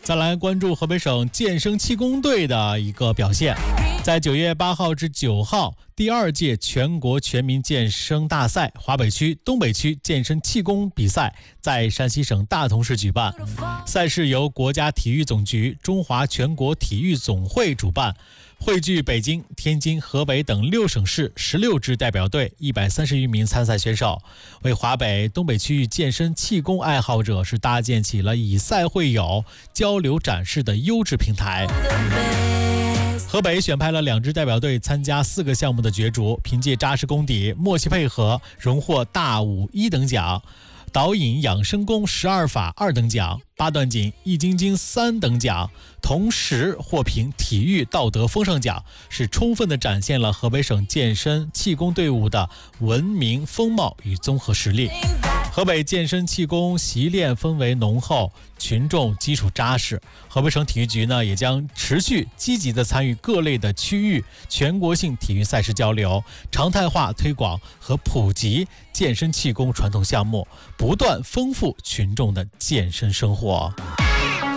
再来关注河北省健身气功队的一个表现。在9月8号至9号，第2届全国全民健身大赛华北区、东北区健身气功比赛在山西省大同市举办。赛事由国家体育总局、中华全国体育总会主办，汇聚北京、天津、河北等6省市16支代表队130余名参赛选手，为华北、东北区域健身气功爱好者是搭建起了以赛会友、交流展示的优质平台。河北选派了2支代表队参加4个项目的角逐，凭借扎实功底、默契配合，荣获大武1等奖，导引养生功12法2等奖，八段锦易筋经3等奖，同时获评体育道德风尚奖，是充分地展现了河北省健身气功队伍的文明风貌与综合实力。河北健身气功习练氛围浓厚，群众基础扎实。河北省体育局呢，也将持续积极地参与各类的区域、全国性体育赛事交流，常态化推广和普及健身气功传统项目，不断丰富群众的健身生活。